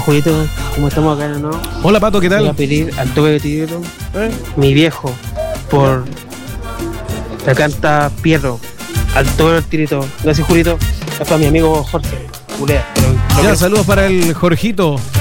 Juguito, como estamos acá, ¿no? Hola Pato, ¿qué Voy a tal? pedir al toque de tiro, mi viejo, por la canta Pierro, al toque del tirito. Gracias, Julito. Es para mi amigo Jorge, culea. Ya, saludos para el Jorgito.